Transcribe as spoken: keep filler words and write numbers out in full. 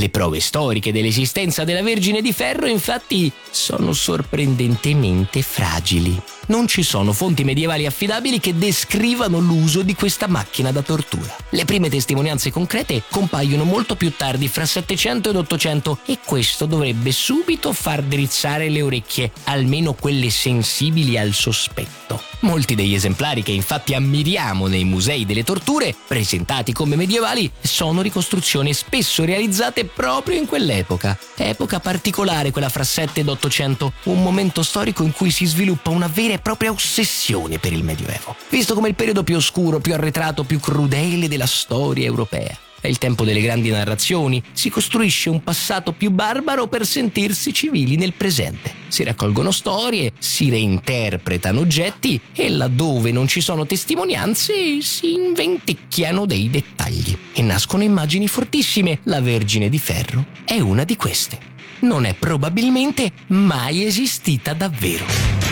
Le prove storiche dell'esistenza della Vergine di Ferro, infatti, sono sorprendentemente fragili. Non ci sono fonti medievali affidabili che descrivano l'uso di questa macchina da tortura. Le prime testimonianze concrete compaiono molto più tardi, fra Settecento ed Ottocento, e questo dovrebbe subito far drizzare le orecchie, almeno quelle sensibili al sospetto. Molti degli esemplari che infatti ammiriamo nei musei delle torture, presentati come medievali, sono ricostruzioni spesso realizzate proprio in quell'epoca. Epoca particolare quella fra Sette ed Ottocento, un momento storico in cui si sviluppa una vera e propria ossessione per il Medioevo, visto come il periodo più oscuro, più arretrato, più crudele della storia europea. È il tempo delle grandi narrazioni, si costruisce un passato più barbaro per sentirsi civili nel presente. Si raccolgono storie, si reinterpretano oggetti e laddove non ci sono testimonianze si inventicchiano dei dettagli e nascono immagini fortissime. La Vergine di Ferro è una di queste. Non è probabilmente mai esistita davvero.